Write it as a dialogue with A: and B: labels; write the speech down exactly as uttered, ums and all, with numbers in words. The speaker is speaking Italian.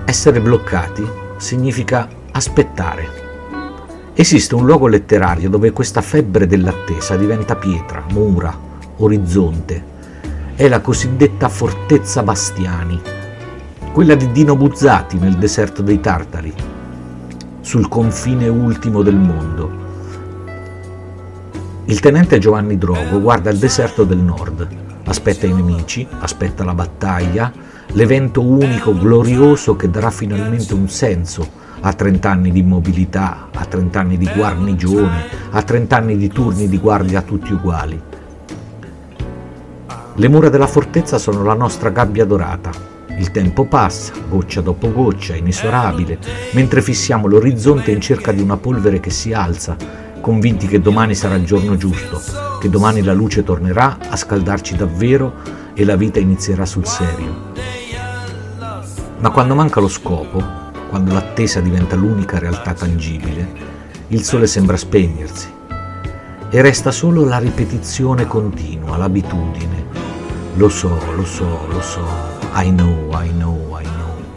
A: Essere bloccati significa aspettare. Esiste un luogo letterario dove questa febbre dell'attesa diventa pietra, mura, orizzonte. È la cosiddetta Fortezza Bastiani, quella di Dino Buzzati nel deserto dei Tartari, sul confine ultimo del mondo. Il tenente Giovanni Drogo guarda il deserto del nord, aspetta i nemici, aspetta la battaglia, l'evento unico, glorioso che darà finalmente un senso a trent'anni di immobilità, a trent'anni di guarnigione, a trent'anni di turni di guardia tutti uguali. Le mura della fortezza sono la nostra gabbia dorata. Il tempo passa, goccia dopo goccia, inesorabile, mentre fissiamo l'orizzonte in cerca di una polvere che si alza, convinti che domani sarà il giorno giusto, che domani la luce tornerà a scaldarci davvero e la vita inizierà sul serio. Ma quando manca lo scopo, quando l'attesa diventa l'unica realtà tangibile, il sole sembra spegnersi e resta solo la ripetizione continua, l'abitudine. Lo so, lo so, lo so, I know, I know, I know.